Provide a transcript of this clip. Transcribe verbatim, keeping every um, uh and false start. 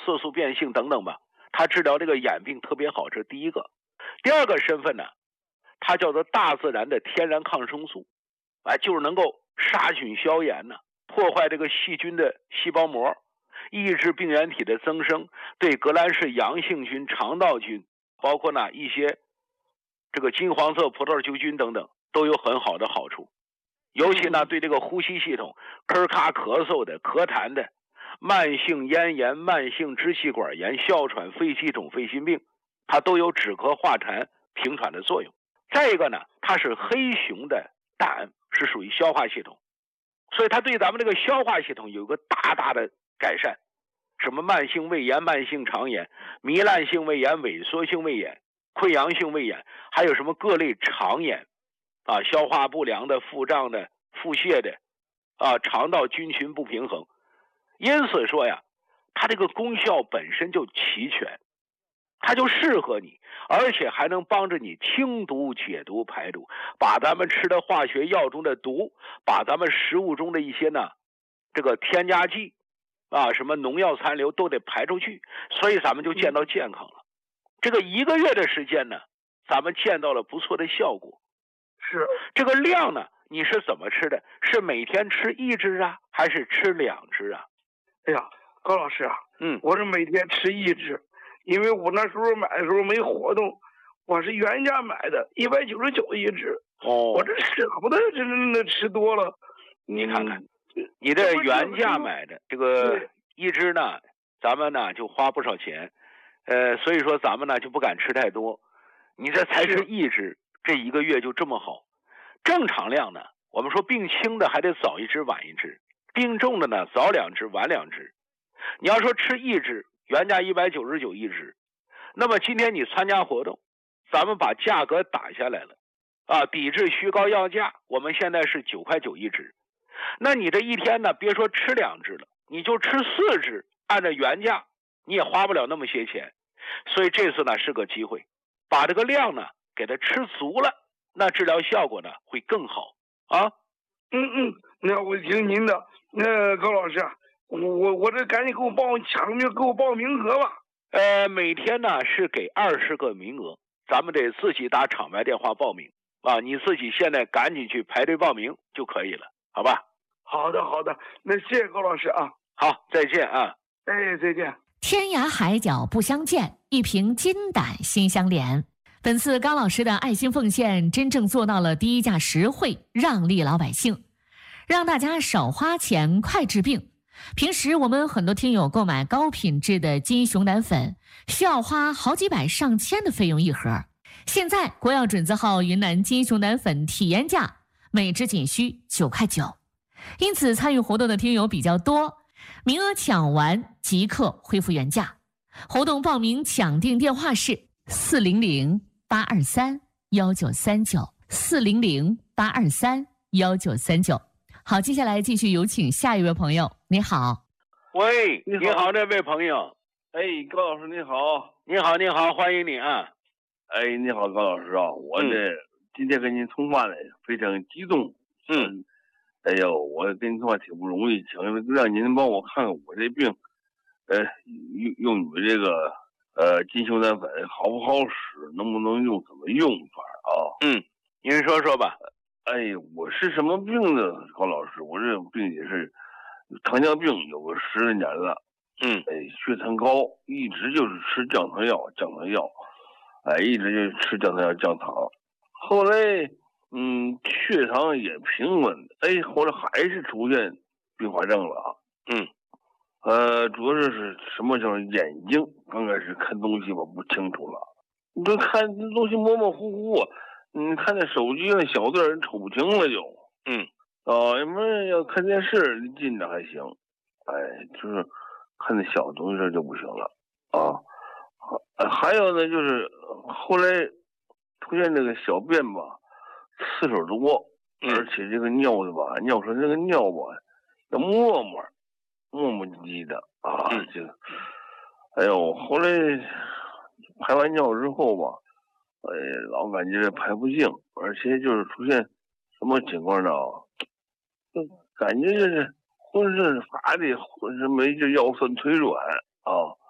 色素变性等等吧，它治疗这个眼病特别好，这是第一个。第二个身份呢，它叫做大自然的天然抗生素，哎，就是能够杀菌消炎呢，破坏这个细菌的细胞膜，抑制病原体的增生，对革兰氏阳性菌、肠道菌，包括呢一些这个金黄色葡萄球菌等等，都有很好的好处。尤其呢，对这个呼吸系统、咳咔咳嗽的、咳痰的、慢性咽炎、慢性支气管炎、哮喘、肺气肿、肺心病，它都有止咳化痰、平喘的作用。再一个呢，它是黑熊的胆，是属于消化系统，所以它对咱们这个消化系统有个大大的改善。什么慢性胃炎、慢性肠炎、糜烂性胃炎、萎缩性胃炎、溃疡性胃炎，还有什么各类肠炎啊，消化不良的、腹胀的、腹泻的啊，肠道菌群不平衡。因此说呀，它这个功效本身就齐全，它就适合你，而且还能帮着你清毒解毒排毒，把咱们吃的化学药中的毒，把咱们食物中的一些呢这个添加剂啊，什么农药残留都得排出去，所以咱们就见到健康了。这个一个月的时间呢，咱们见到了不错的效果。 是这个量呢，你是怎么吃的？是每天吃一支啊，还是吃两支啊？ 哎呀，高老师啊， 嗯， 我是每天吃一支，因为我那时候买的时候没活动，我是原价买的，一百九十九一支。 哦， 我这舍不得，真真的吃多了。 你看看，你这原价买的这个一支呢，咱们呢就花不少钱，呃，所以说咱们呢就不敢吃太多。你这才吃一支，这一个月就这么好。正常量呢，我们说病轻的还得早一支晚一支，病重的呢早两支晚两支。你要说吃一支，原价一百九十九一支，那么今天你参加活动，咱们把价格打下来了啊，抵制虚高要价，我们现在是九块九一支。那你这一天呢，别说吃两支了，你就吃四支，按照原价你也花不了那么些钱。所以这次呢是个机会，把这个量呢给它吃足了，那治疗效果呢会更好啊。 嗯嗯，那我听您的。那高老师啊，我我我这赶紧给我报抢名，给我报名额吧。 呃，每天呢是给二十个名额，咱们得自己打场外电话报名啊。你自己现在赶紧去排队报名就可以了，好吧？ 好的好的，那谢谢高老师啊。 好，再见啊。 哎，再见。 天涯海角不相见，一瓶金胆心相连。本次高老师的爱心奉献真正做到了低价实惠，让利老百姓，让大家少花钱快治病。平时我们很多听友购买高品质的金熊胆粉需要花好几百上千的费用一盒，现在国药准字号云南金熊胆粉体验价每支仅需九块九，因此参与活动的听友比较多，名额抢完即刻恢复原价。活动报名抢订电话是四零零八二三幺九三九四零零八二三幺九三九。好，接下来继续有请下一位朋友。你好。 喂，你好，你好，这位朋友。 哎，高老师你好。 你好，你好，欢迎你啊。 哎，你好，高老师啊，我这、嗯、今天跟您通话呢，非常激动。 嗯。 哎呦，我跟您通话挺不容易，请让您帮我看看我这病，呃，用用你们这个呃金熊胆粉好不好使，能不能用，怎么用法啊？ 嗯，您说说吧。 哎，我是什么病呢，高老师？我这病也是糖尿病，有个十年了。 嗯， 哎，血糖高，一直就是吃降糖药，降糖药，哎，一直就吃降糖药降糖。后来，嗯，血糖也平稳，哎，后来还是出现并发症了啊。 嗯， 呃，主要是什么叫眼睛？刚开始看东西吧不清楚了，你就看东西模模糊糊。你看那手机那小字儿瞅不清了就， 嗯， 啊，要么要看电视近着还行，哎，就是看那小东西就不行了啊。还有呢，就是后来出现这个小便吧，次数多， 嗯、 而且这个尿的吧，尿出这个尿吧，要磨磨磨磨唧唧的啊， 嗯、 这个，哎呦，后来排完尿之后吧。哎，老感觉排不净，而且就是出现什么情况呢？就感觉就是浑身乏力，浑身没劲，腰酸腿软啊。